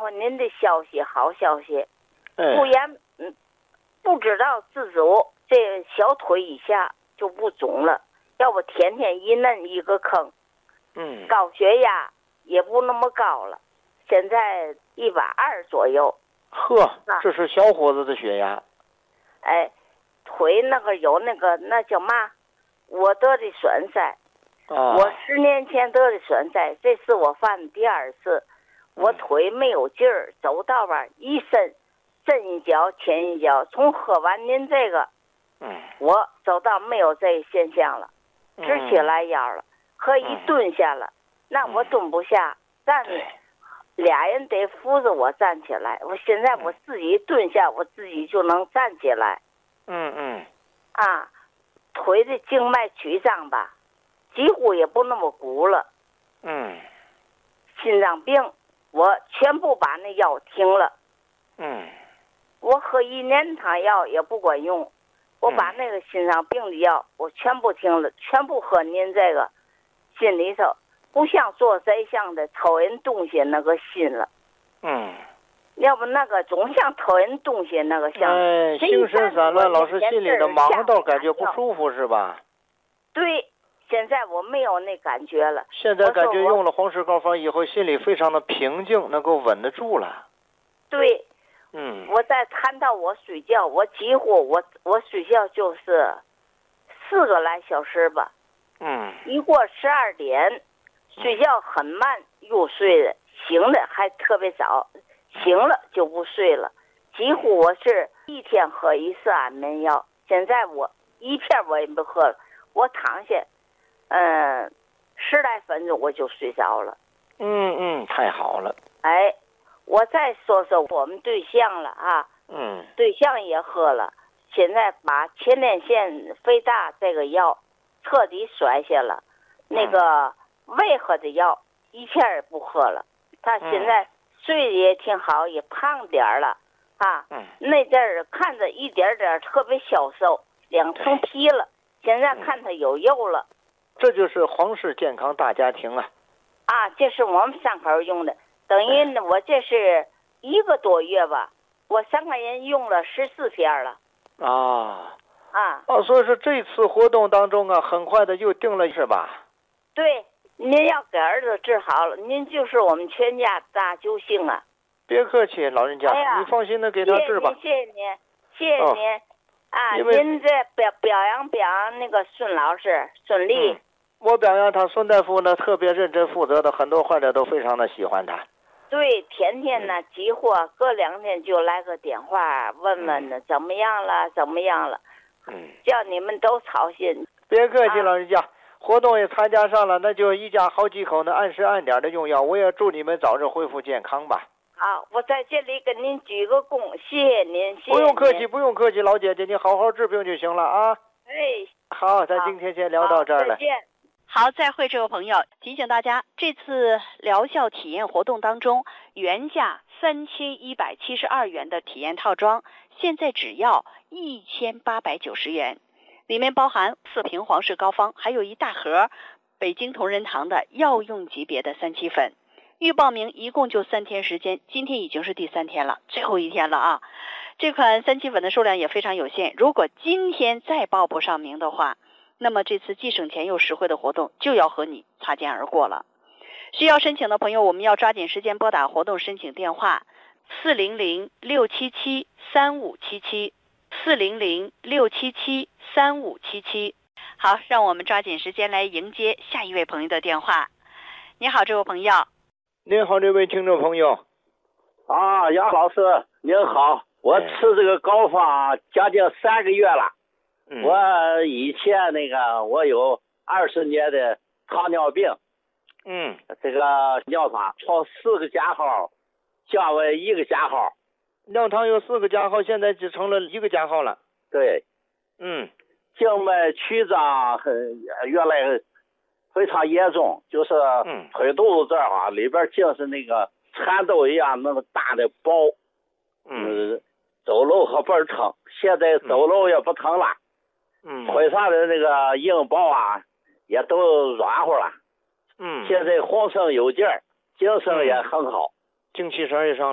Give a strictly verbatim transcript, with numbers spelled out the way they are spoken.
回您的消息，好消息。 哎， 不然，嗯，不知道自主，这小腿以下就不肿了。要不天天一嫩一个坑。 嗯， 高血压也不那么高了，现在一百二左右。 呵，这是小伙子的血压。 哎，腿那个有那个那叫嘛？我得的栓塞。 啊， 我十年前得的栓塞，这是我犯的第二次。我腿没有劲儿，走道吧一伸，震一脚前一脚。从喝完您这个， 嗯， 我走道没有这个现象了，直起来腰了，可以蹲下了。那我蹲不下，站俩人得扶着我站起来。我现在我自己蹲下，我自己就能站起来。 嗯嗯， 啊，腿的静脉曲张吧，几乎也不那么鼓了。 嗯， 心脏病，我全部把那药停了。 嗯， 我喝一年汤药也不管用，我把那个心脏病的药我全部停了，全部喝您这个，心里头不像做贼像的偷人东西那个心了。 嗯， 要不那个总像偷人东西那个像。 哎，精神散乱，老是心里的忙到感觉不舒服是吧？ 对，现在我没有那感觉了。 现在感觉用了黄石膏方以后，心里非常的平静，能够稳得住了。 对， 嗯， 我在谈到我睡觉，我几乎我我睡觉就是四个来小时吧。 嗯， 一过十二点，睡觉很慢入睡的，醒的还特别早，醒了就不睡了。几乎我是一天喝一次安眠药，现在我一片我也不喝了，我躺下，嗯，十来分钟我就睡着了。 嗯嗯，太好了。 哎，我再说说我们对象了啊。 嗯， 对象也喝了，现在把前列腺肥大这个药彻底甩下了，那个胃喝的药一片也不喝了。他现在睡得也挺好，也胖点儿了啊。 嗯， 那阵儿看着一点点特别消瘦，两层皮了，现在看他有肉了。 这就是黄氏健康大家庭啊。 啊，这是我们三口用的，等于呢，我这是一个多月吧，我三个人用了十四片了。 啊啊哦，所以说这次活动当中啊，很快的又定了是吧？ 对，您要给儿子治好了，您就是我们全家大救星啊！ 别客气，老人家， 哎呀， 你放心的给他治吧。 谢谢您，谢谢您，谢谢您、哦、啊！您这表表扬表扬那个孙老师孙俪、嗯， 我表扬他，孙大夫呢特别认真负责的，很多患者都非常的喜欢他。 对，天天呢，几乎隔两天就来个电话问问呢，怎么样了，怎么样了， 嗯， 叫你们都操心。 别客气，老人家，啊、活动也参加上了，那就一家好几口呢，按时按点的用药。我也祝你们早日恢复健康吧。 好，我在这里跟您鞠个躬，谢谢您，谢谢您。 不用客气，不用客气，老姐姐，你好好治病就行了啊。 哎， 好，咱今天先聊到这儿了。 再见。 好，再会，这位朋友，提醒大家，这次疗效体验活动当中，原价三千一百七十二元的体验套装，现在只要一千八百九十元，里面包含四瓶黄氏膏方，还有一大盒北京同仁堂的药用级别的三七粉。预报名一共就三天时间，今天已经是第三天了，最后一天了啊！这款三七粉的数量也非常有限，如果今天再报不上名的话，那么这次既省钱又实惠的活动就要和你擦肩而过了。需要申请的朋友，我们要抓紧时间拨打活动申请电话四零零六七七三五七七四零零六七七三五七七。好，让我们抓紧时间来迎接下一位朋友的电话。你好，这位朋友。 您好，这位听众朋友。 啊，杨老师您好，我吃这个膏方将近三个月了。 嗯、 我以前那个我有二十年的糖尿病， 嗯， 这个尿糖从四个加号降为一个加号， 尿糖有四个加号，现在只成了一个加号了。 对， 嗯， 静脉曲张很越来非常严重，就是腿肚子这儿啊，里边竟是那个蚕豆一样那么大的包， 嗯， 走路可倍儿疼，现在走路也不疼了。 嗯， 腿上的那个硬包啊，也都软和了。 嗯， 现在浑身有劲儿，精神也很好。 精气神也上。